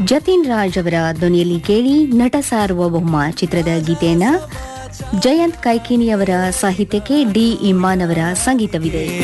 ಜತಿನ್ ರಾಜ್ ಅವರ ಧ್ವನಿಯಲ್ಲಿ ಕೇಳಿ ನಟ ಸಾರ್ವಭೌಮ ಚಿತ್ರದ ಗೀತೆಯನ್ನ ಜಯಂತ್ ಕೈಕಿಣಿ ಅವರ ಸಾಹಿತ್ಯಕ್ಕೆ ಡಿ ಇಮ್ಮಾನ್ ಅವರ ಸಂಗೀತವಿದೆ.